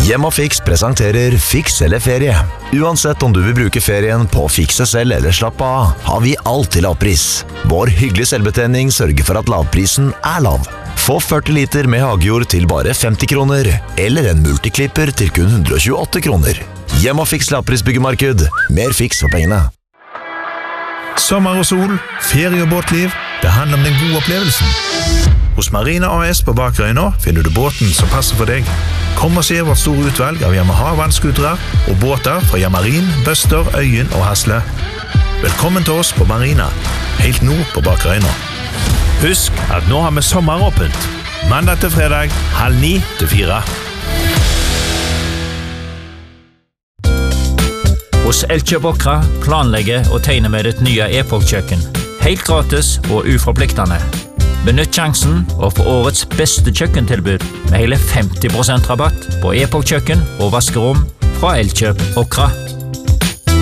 Hjem og Fiks presenterer Fiks eller ferie. Uansett om du vil bruke ferien på å fikse selv eller slappe av, har vi alltid lavpris. Vår hyggelige selvbetjening sørger for at lavprisen er lav. Få 40 liter med hagejord til bare 50 kroner, eller en multiklipper til kun 128 kroner. Hjem og Fiks lavprisbyggemarked. Mer fiks for pengene. Sommer og sol, ferie og båtliv, det handler om den gode opplevelsen. Hos Marina AS på Bakerøyna finner du båten som passer for deg. Kom og se vårt store utvalg av Yamaha vannskutere og båter fra Yamarin, Buster, Øyen og Hasle. Velkommen til oss på Marina, helt nord på Bakerøyna. Husk at nå har vi sommeråpent. Mandag til fredag, 8:30 til 4. Hos Elkjøp Åkra planlegger og tegner med ditt nye e-postkjøkken. Helt gratis og uforpliktende. Benytt sjansen og få årets beste kjøkkentilbud med hele 50% rabatt på e-postkjøkken og vaskerom fra Elkjøp Åkra.